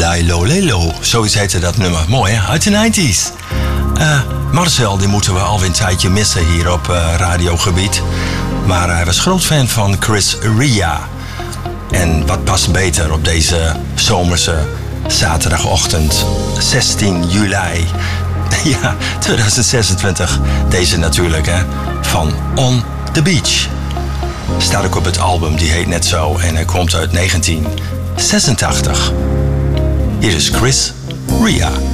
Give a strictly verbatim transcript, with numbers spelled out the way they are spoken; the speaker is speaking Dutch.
Lilo Lelo, zoiets heette dat nummer. Mooi hè, uit de negentig. Uh, Marcel, die moeten we alweer een tijdje missen hier op uh, radiogebied. Maar hij was groot fan van Chris Ria. En wat past beter op deze zomerse zaterdagochtend, zestien juli. Ja, tweeduizend zesentwintig. Deze natuurlijk, hè, van On the Beach. Staat ook op het album, die heet net zo. En hij komt uit negentien zesentachtig. Hier is Chris Ria.